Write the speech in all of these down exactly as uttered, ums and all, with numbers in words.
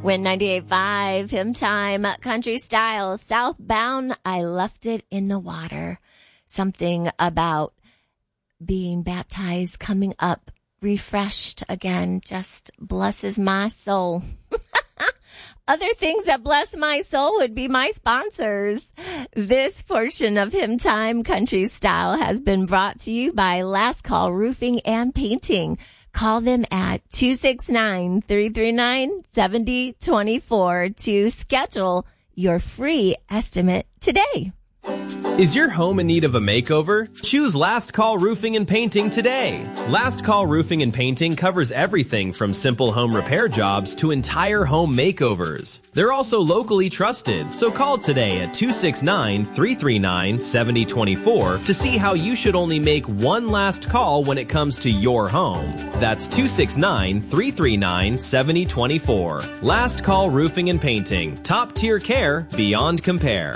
Win ninety-eight point five, Hymn Time, Country Style, Southbound, I Left It in the Water. Something about being baptized, coming up, refreshed again, just blesses my soul. Other things that bless my soul would be my sponsors. This portion of Hymn Time, Country Style has been brought to you by Last Call Roofing and Painting. Call them at two six nine, three three nine, seven zero two four to schedule your free estimate today. Is your home in need of a makeover? Choose Last Call Roofing and Painting today. Last Call Roofing and Painting covers everything from simple home repair jobs to entire home makeovers. They're also locally trusted, so call today at two six nine, three three nine, seven zero two four to see how you should only make one last call when it comes to your home. That's two six nine, three three nine, seven zero two four. Last Call Roofing and Painting. Top tier care beyond compare.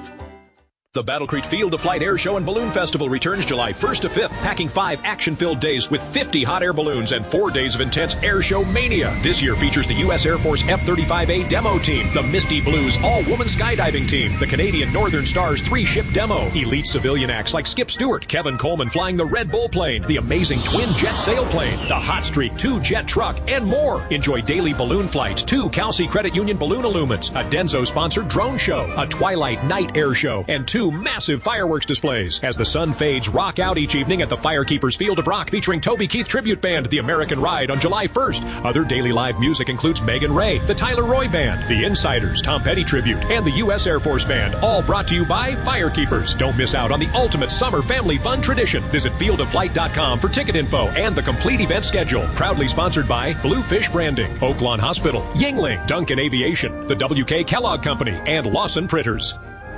The Battle Creek Field of Flight Air Show and Balloon Festival returns July first to fifth, packing five action-filled days with fifty hot air balloons and four days of intense air show mania. This year features the U S Air Force F thirty-five A demo team, the Misty Blues all-woman skydiving team, the Canadian Northern Stars three-ship demo, elite civilian acts like Skip Stewart, Kevin Coleman flying the Red Bull plane, the amazing twin-jet sailplane, the Hot Streak two-jet truck, and more. Enjoy daily balloon flights, two Kelsey Credit Union balloon illumines, a Denso-sponsored drone show, a Twilight night air show, and two Two massive fireworks displays. As the sun fades, rock out each evening at the Firekeepers Field of Rock featuring Toby Keith Tribute Band, The American Ride on July first. Other daily live music includes Megan Ray, the Tyler Roy Band, The Insiders, Tom Petty Tribute, and the U S Air Force Band, all brought to you by Firekeepers. Don't miss out on the ultimate summer family fun tradition. Visit field of flight dot com for ticket info and the complete event schedule. Proudly sponsored by Bluefish Branding, Oaklawn Hospital, Yingling, Duncan Aviation, the W K Kellogg Company, and Lawson Printers.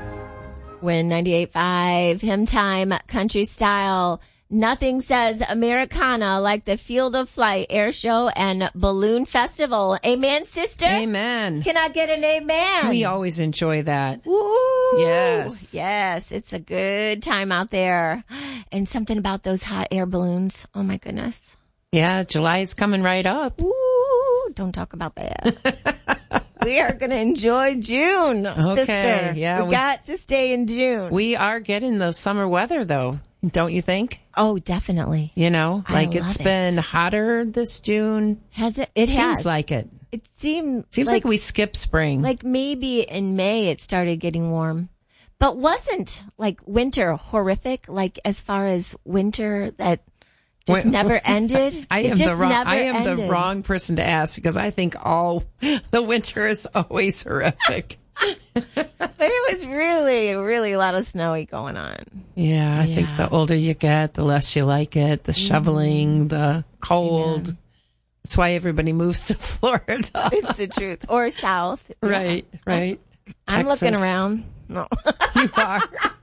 Win ninety-eight point five, Hymn Time, Country Style. Nothing says Americana like the Field of Flight Air Show and Balloon Festival. Amen, sister? Amen. Can I get an amen? We always enjoy that. Woo! Yes. Yes, it's a good time out there. And something about those hot air balloons. Oh, my goodness. Yeah, July's coming right up. Ooh, don't talk about that. We are going to enjoy June, okay, sister. Yeah, we, we got to stay in June. We are getting the summer weather, though, don't you think? Oh, definitely. You know, I like love it's it. been hotter this June. Has it? It Seems has. like it. It seemed Seems like, like we skipped spring. Like maybe in May it started getting warm. But wasn't like winter horrific? Like as far as winter that just When, never ended? I am it just the wrong. never I am ended. the wrong person to ask because I think all the winter is always horrific. But it was really, really a lot of snowy going on. Yeah, I Yeah. think the older you get, the less you like it. The shoveling, the cold. Amen. That's why everybody moves to Florida. It's the truth. Or south. Yeah. Right, right. I'm Texas. looking around. No. You are.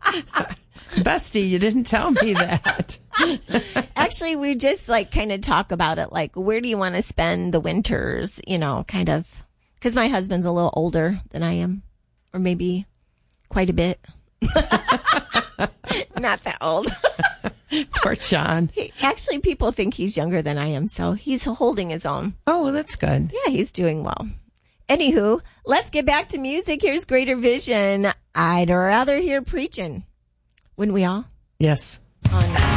Bestie, you didn't tell me that. Actually, we just like kind of talk about it. Like, where do you want to spend the winters? You know, kind of. Because my husband's a little older than I am. Or maybe quite a bit. Not that old. Poor John. He, actually, people think he's younger than I am. So he's holding his own. Oh, well, that's good. Yeah, he's doing well. Anywho, let's get back to music. Here's Greater Vision. I'd rather hear preaching. Wouldn't we all? Yes. On